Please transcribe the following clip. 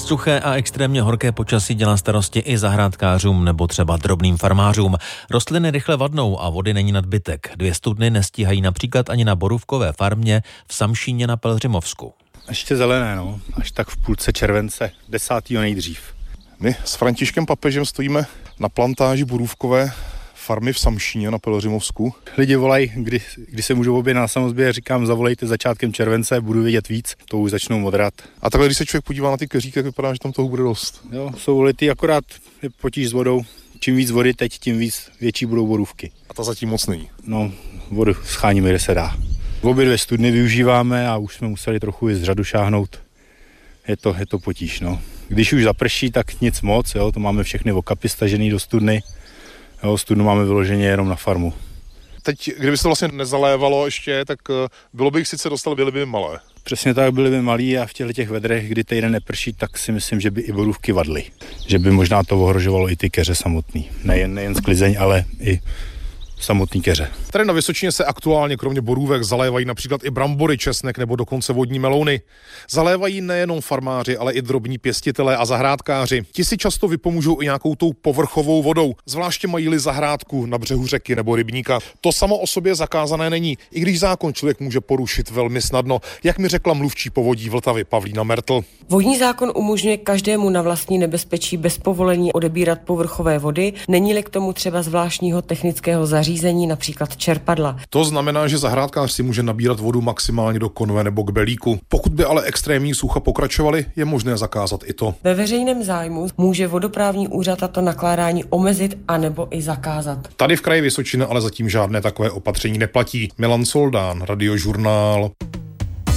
Suché a extrémně horké počasí dělá starosti i zahrádkářům nebo třeba drobným farmářům. Rostliny rychle vadnou a vody není nadbytek. 2 studny nestíhají například ani na borůvkové farmě v Samšíně na Pelhřimovsku. Ještě zelené, až tak v půlce července, 10. nejdřív. My s Františkem Papežem stojíme na plantáži borůvkové farmy v Samšíně na Pelhřimovsku. Lidi volají, kdy se můžou objednat na samozběr, říkám, zavolejte začátkem července, budu vědět víc, to už začnou modrat. A takhle, když se člověk podívá na ty keříky, tak vypadá, že tam toho bude dost. Jo, jsou lity, akorát je potíž s vodou. Čím víc vody teď, tím větší budou borůvky. A ta zatím moc není. Vodu scháníme, kde se dá. Obě 2 studny využíváme a už jsme museli trochu i z řadu šáhnout. Je to potíž, Když už zaprší, tak nic moc, to máme všechny okapy stažený do studny. Studnu máme vyloženě jenom na farmu. Teď, kdyby se to vlastně nezalévalo ještě, tak bylo by jich sice dostal, byly by malé. Přesně tak, byly by malí a v těch vedrech, kdy týden neprší, tak si myslím, že by i borůvky vadly. Že by možná to ohrožovalo i ty keře samotný. Nejen sklizeň, ale i samotný keře. Tady na Vysočině se aktuálně kromě borůvek zalévají například i brambory, česnek nebo dokonce vodní melouny. Zalévají nejenom farmáři, ale i drobní pěstitelé a zahrádkáři. Ti si často vypomůžou i nějakou tou povrchovou vodou, zvláště mají-li zahrádku na břehu řeky nebo rybníka. To samo o sobě zakázané není, i když zákon člověk může porušit velmi snadno, jak mi řekla mluvčí Povodí Vltavy Pavlína Mertl. Vodní zákon umožňuje každému na vlastní nebezpečí bez povolení odebírat povrchové vody, není-li k tomu třeba zvláštního technického zařízení, například čerpadla. To znamená, že zahrádkář si může nabírat vodu maximálně do konve nebo k belíku. Pokud by ale extrémní sucha pokračovaly, je možné zakázat i to. Ve veřejném zájmu může vodoprávní úřad tato nakládání omezit anebo i zakázat. Tady v kraji Vysočina ale zatím žádné takové opatření neplatí. Milan Soldán, Radiožurnál.